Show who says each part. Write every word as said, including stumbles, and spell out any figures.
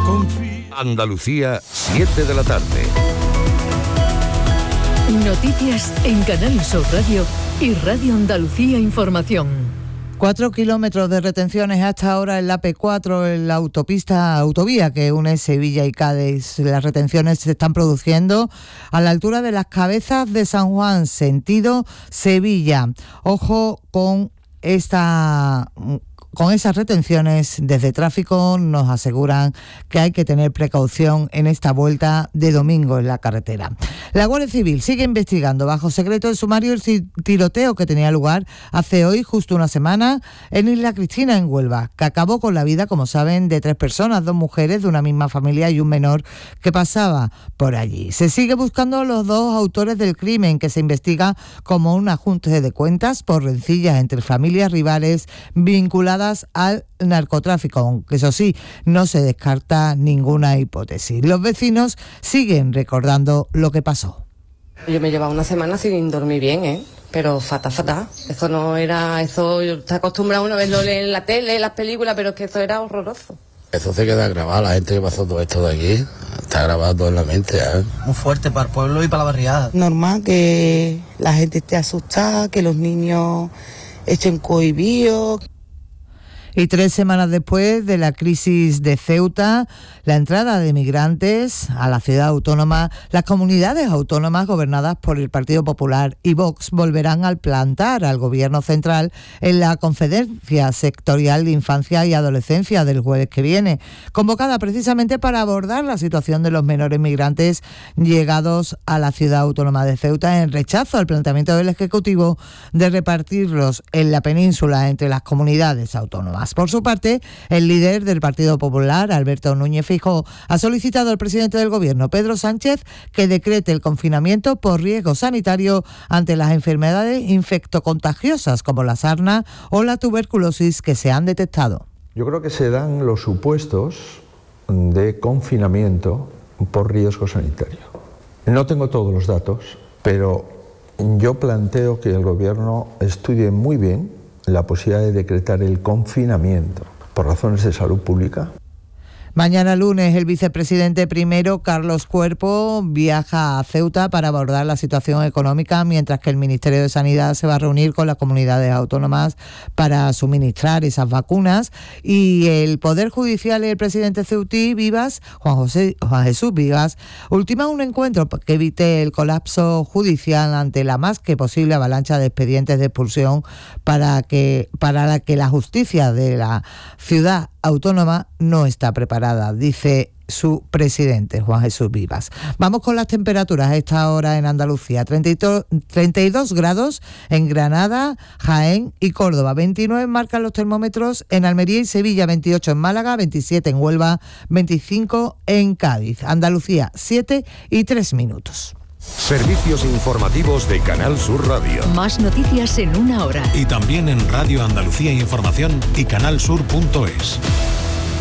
Speaker 1: Andalucía, siete de la tarde.
Speaker 2: Noticias en Canal Sur Radio y Radio Andalucía Información.
Speaker 3: Cuatro kilómetros de retenciones hasta ahora en la A P cuatro, en la autopista autovía que une Sevilla y Cádiz. Las retenciones se están produciendo a la altura de las Cabezas de San Juan, sentido Sevilla. Ojo con esta... Con esas retenciones, desde tráfico nos aseguran que hay que tener precaución en esta vuelta de domingo en la carretera. La Guardia Civil sigue investigando bajo secreto de sumario el tiroteo que tenía lugar hace hoy justo una semana en Isla Cristina, en Huelva, que acabó con la vida, como saben, de tres personas, dos mujeres de una misma familia y un menor que pasaba por allí. Se sigue buscando a los dos autores del crimen, que se investiga como un ajuste de cuentas por rencillas entre familias rivales vinculadas al narcotráfico, aunque eso sí, no se descarta ninguna hipótesis. Los vecinos siguen recordando lo que pasó.
Speaker 4: Yo me llevaba una semana sin dormir bien, ¿eh? Pero fatal, fatal. Eso no era, eso está acostumbrado uno a verlo en la tele, en las películas, pero es que eso era horroroso.
Speaker 5: Eso se queda grabado, la gente que pasó todo esto de aquí, está grabado todo en la mente, ¿eh?
Speaker 6: Muy fuerte para el pueblo y para la barriada.
Speaker 7: Normal que la gente esté asustada, que los niños estén cohibidos.
Speaker 3: Y tres semanas después de la crisis de Ceuta, la entrada de migrantes a la ciudad autónoma, las comunidades autónomas gobernadas por el Partido Popular y Vox volverán a plantar al Gobierno central en la Conferencia Sectorial de Infancia y Adolescencia del jueves que viene, convocada precisamente para abordar la situación de los menores migrantes llegados a la ciudad autónoma de Ceuta, en rechazo al planteamiento del Ejecutivo de repartirlos en la península entre las comunidades autónomas. Por su parte, el líder del Partido Popular, Alberto Núñez Feijóo, ha solicitado al presidente del Gobierno, Pedro Sánchez, que decrete el confinamiento por riesgo sanitario ante las enfermedades infectocontagiosas como la sarna o la tuberculosis que se han detectado.
Speaker 8: Yo creo que se dan los supuestos de confinamiento por riesgo sanitario. No tengo todos los datos, pero yo planteo que el Gobierno estudie muy bien la posibilidad de decretar el confinamiento por razones de salud pública.
Speaker 3: Mañana lunes el vicepresidente primero, Carlos Cuerpo, viaja a Ceuta para abordar la situación económica, mientras que el Ministerio de Sanidad se va a reunir con las comunidades autónomas para suministrar esas vacunas. Y el Poder Judicial y el presidente ceutí, Vivas, Juan, José, Juan Jesús Vivas, ultiman un encuentro que evite el colapso judicial ante la más que posible avalancha de expedientes de expulsión para que para la que la justicia de la ciudad autónoma no está preparada, dice su presidente, Juan Jesús Vivas. Vamos con las temperaturas a esta hora en Andalucía. treinta y dos grados en Granada, Jaén y Córdoba. veintinueve marcan los termómetros en Almería y Sevilla, veintiocho en Málaga, veintisiete en Huelva, veinticinco en Cádiz. Andalucía, siete y tres minutos.
Speaker 1: Servicios informativos de Canal Sur Radio.
Speaker 2: Más noticias en una hora.
Speaker 9: Y también en Radio Andalucía Información y canal sur punto es.